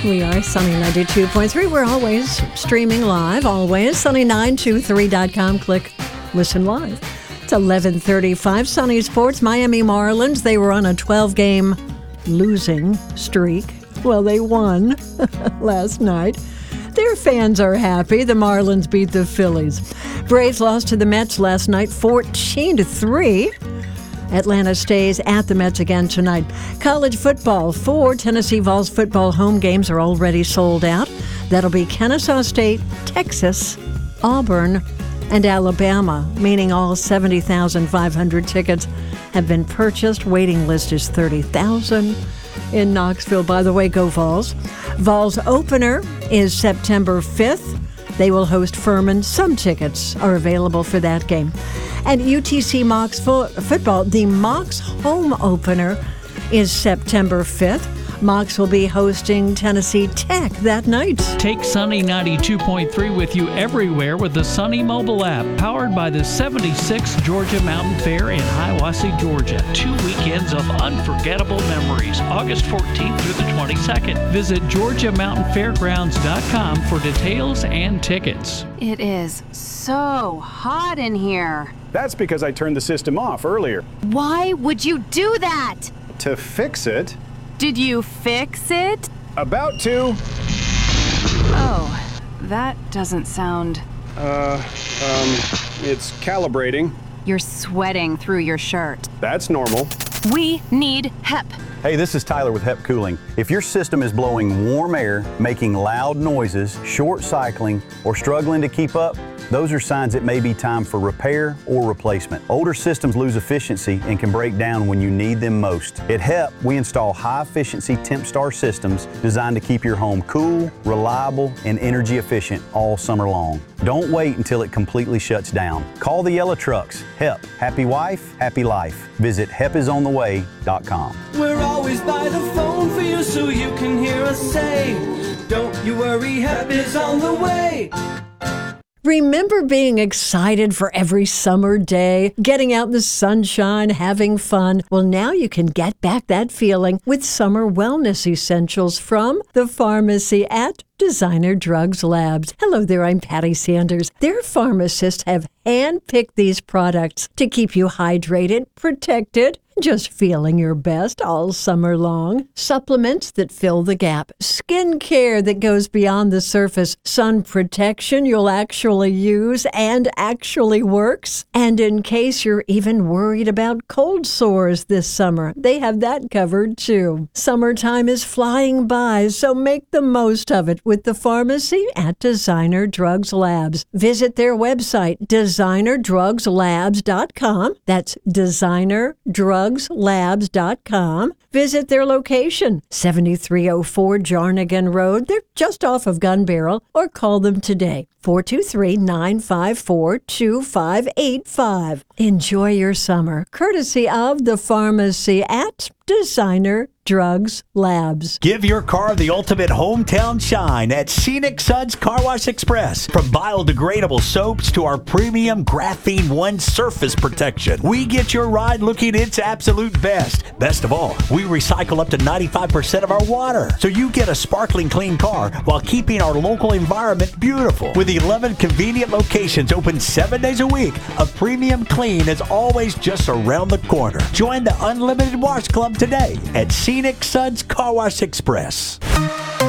We are Sunny 92.3. We're always streaming live, always. Sunny923.com. Click listen live. It's 11:35. Sunny Sports. Miami Marlins. They were on a 12-game losing streak. Well, they won last night. Their fans are happy. The Marlins beat the Phillies. Braves lost to the Mets last night, 14-3. Atlanta stays at the Mets again tonight. College football. 4 Tennessee Vols football home games are already sold out. That'll be Kennesaw State, Texas, Auburn, and Alabama, meaning all 70,500 tickets have been purchased. Waiting list is 30,000 in Knoxville. By the way, go Vols. Vols opener is September 5th. They will host Furman. Some tickets are available for that game. And UTC Mocs football, the Mocs home opener is September 5th. Mocs will be hosting Tennessee Tech that night. Take Sunny 92.3 with you everywhere with the Sunny mobile app, powered by the 76th Georgia Mountain Fair in Hiawassee, Georgia. 2 weekends of unforgettable memories, August 14th through the 22nd. Visit GeorgiaMountainFairgrounds.com for details and tickets. It is so hot in here. That's because I turned the system off earlier. Why would you do that? To fix it. Did you fix it? About to. Oh, that doesn't sound... It's calibrating. You're sweating through your shirt. That's normal. We need HEP. Hey, this is Tyler with HEP Cooling. If your system is blowing warm air, making loud noises, short cycling, or struggling to keep up, those are signs it may be time for repair or replacement. Older systems lose efficiency and can break down when you need them most. At HEP, we install high-efficiency TempStar systems designed to keep your home cool, reliable, and energy efficient all summer long. Don't wait until it completely shuts down. Call the yellow trucks. HEP. Happy wife, happy life. Visit hepisontheway.com. We're always by the phone for you so you can hear us say, don't you worry, HEP is on the way. Remember being excited for every summer day, getting out in the sunshine, having fun? Well, now you can get back that feeling with summer wellness essentials from the pharmacy at Designer Drugs Labs. Hello there, I'm Patty Sanders. Their pharmacists have handpicked these products to keep you hydrated, protected, just feeling your best all summer long. Supplements that fill the gap. Skin care that goes beyond the surface. Sun protection you'll actually use and actually works. And in case you're even worried about cold sores this summer, they have that covered too. Summertime is flying by, so make the most of it with the pharmacy at Designer Drugs Labs. Visit their website, DesignerDrugsLabs.com. That's DesignerDrugsLabs.com. Visit their location, 7304 Jarnigan Road. They're just off of Gun Barrel, or call them today, 423-954-2585. Enjoy your summer, courtesy of the pharmacy at Designer Drugs Labs. Give your car the ultimate hometown shine at Scenic Suds Car Wash Express. From biodegradable soaps to our premium Graphene One surface protection, we get your ride looking its absolute best. Best of all, we recycle up to 95% of our water, so you get a sparkling clean car while keeping our local environment beautiful. With 11 convenient locations open 7 days a week, a premium clean is always just around the corner. Join the Unlimited Wash Club today at Scenic Suds Car Wash Express.